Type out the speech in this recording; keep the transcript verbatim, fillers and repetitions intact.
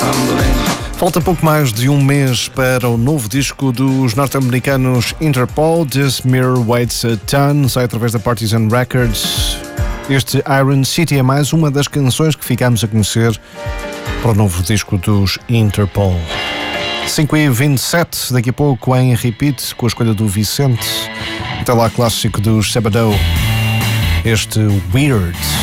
Falta pouco mais de um mês para o novo disco dos norte-americanos Interpol, This Mirror Weighs a Ton, sai através da Partisan Records. Este Iron City é mais uma das canções que ficamos a conhecer para o novo disco dos Interpol. cinco e vinte e sete, daqui a pouco em repeat com a escolha do Vicente. Até lá, clássico dos Sabado, este Weird.